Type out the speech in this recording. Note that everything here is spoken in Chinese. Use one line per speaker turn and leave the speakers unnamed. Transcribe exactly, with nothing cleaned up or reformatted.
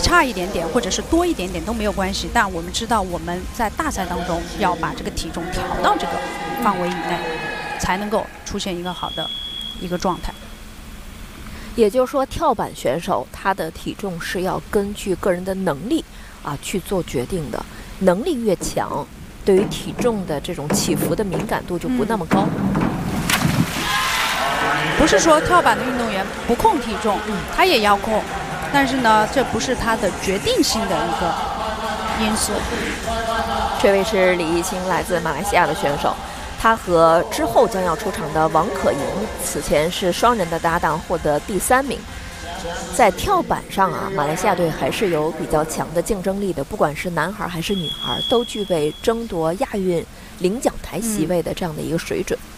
差一点点，或者是多一点点都没有关系。但我们知道我们在大赛当中要把这个体重调到这个范围以内，才能够出现一个好的一个状态。
也就是说，跳板选手他的体重是要根据个人的能力啊去做决定的，能力越强，对于体重的这种起伏的敏感度就不那么高。
嗯、不是说跳板的运动员不控体重，嗯，他也要控，但是呢，这不是他的决定性的一个因素。
这位是李艺清，来自马来西亚的选手。他和之后将要出场的王可盈此前是双人的搭档，获得第三名。在跳板上啊，马来西亚队还是有比较强的竞争力的，不管是男孩还是女孩，都具备争夺亚运领奖台席位的这样的一个水准。嗯